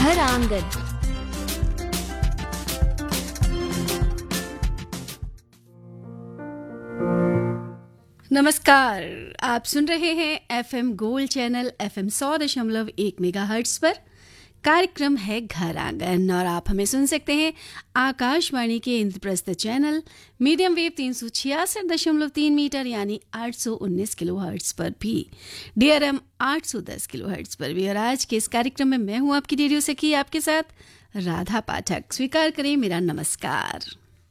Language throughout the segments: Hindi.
घर आंगन। नमस्कार, आप सुन रहे हैं FM gold channel FM 100.1 megahertz पर। कार्यक्रम है घर आंगन और आप हमें सुन सकते हैं आकाशवाणी के Indraprastha channel medium wave 366.3 metre यानी 819 किलोहर्ट्ज पर भी, डीआरएम 810 किलोहर्ट्ज पर भी। और आज के इस कार्यक्रम में मैं हूं आपकी रेडियो सखी, आपके साथ राधा पाठक। स्वीकार करें मेरा नमस्कार।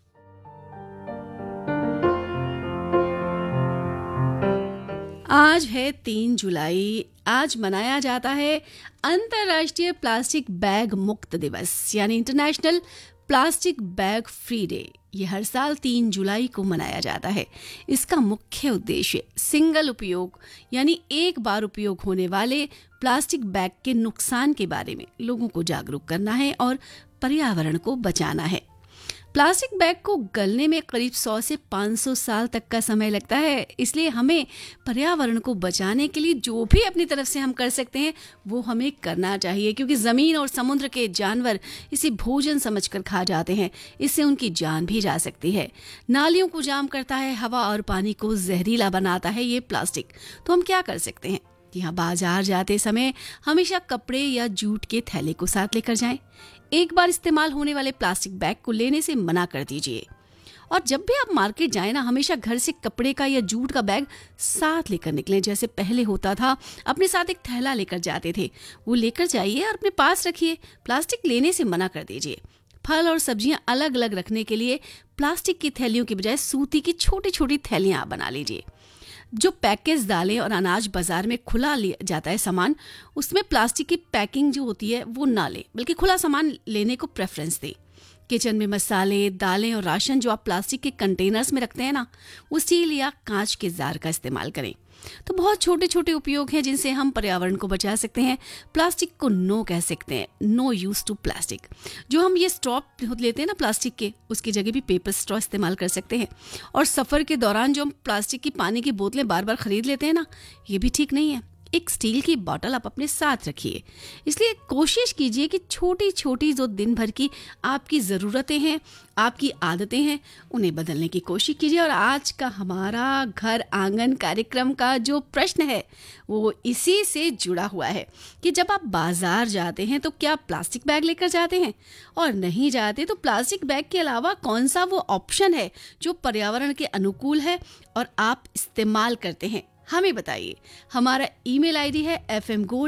आज है 3 जुलाई। आज मनाया जाता है अंतर्राष्ट्रीय प्लास्टिक बैग मुक्त दिवस यानी international plastic bag free day. ये हर साल 3 जुलाई को मनाया जाता है। इसका मुख्य उद्देश्य सिंगल उपयोग यानी एक बार उपयोग होने वाले प्लास्टिक बैग के नुकसान के बारे में लोगों को जागरूक करना है और पर्यावरण को बचाना है। प्लास्टिक बैग को गलने में करीब 100 से 500 साल तक का समय लगता है, इसलिए हमें पर्यावरण को बचाने के लिए जो भी अपनी तरफ से हम कर सकते हैं वो हमें करना चाहिए, क्योंकि ज़मीन और समुद्र के जानवर इसे भोजन समझकर खा जाते हैं। इससे उनकी जान भी जा सकती है। नालियों को जाम करता है, हवा और पानी को जहरीला बनाता है ये प्लास्टिक। तो हम क्या कर सकते हैं? यहाँ बाजार जाते समय हमेशा कपड़े या जूट के थैले को साथ लेकर जाएं। एक बार इस्तेमाल होने वाले प्लास्टिक बैग को लेने से मना कर दीजिए। और जब भी आप मार्केट जाएं ना, हमेशा घर से कपड़े का या जूट का बैग साथ लेकर निकलें। जैसे पहले होता था, अपने साथ एक थैला लेकर जाते थे, वो लेकर जाइए और अपने पास रखिए। प्लास्टिक लेने से मना कर दीजिए। फल और सब्जियां अलग अलग रखने के लिए प्लास्टिक की थैलियों की बजाय सूती की छोटी छोटी थैलियां बना लीजिए। जो पैकेज दालें और अनाज बाजार में खुला लिया जाता है सामान, उसमें प्लास्टिक की पैकिंग जो होती है वो ना लें, बल्कि खुला सामान लेने को प्रेफरेंस दें। किचन में मसाले, दालें और राशन जो आप प्लास्टिक के कंटेनर्स में रखते हैं ना, वो स्टील या कांच के जार का इस्तेमाल करें। तो बहुत छोटे छोटे उपयोग हैं जिनसे हम पर्यावरण को बचा सकते हैं। प्लास्टिक को नो कह सकते हैं, नो यूज टू प्लास्टिक। जो हम ये स्ट्रॉ लेते हैं ना प्लास्टिक के, उसकी जगह भी पेपर स्ट्रॉ इस्तेमाल कर सकते हैं। और सफ़र के दौरान जो हम प्लास्टिक की पानी की बोतलें बार बार खरीद लेते हैं ना, ये भी ठीक नहीं है। एक स्टील की बोतल आप अपने साथ रखिए। इसलिए कोशिश कीजिए कि छोटी छोटी जो दिन भर की आपकी ज़रूरतें हैं, आपकी आदतें हैं, उन्हें बदलने की कोशिश कीजिए। और आज का हमारा घर आंगन कार्यक्रम का जो प्रश्न है वो इसी से जुड़ा हुआ है कि जब आप बाजार जाते हैं तो क्या प्लास्टिक बैग लेकर जाते हैं, और नहीं जाते तो प्लास्टिक बैग के अलावा कौन सा वो ऑप्शन है जो पर्यावरण के अनुकूल है और आप इस्तेमाल करते हैं? हमें बताइए। हमारा ईमेल आईडी है fmgold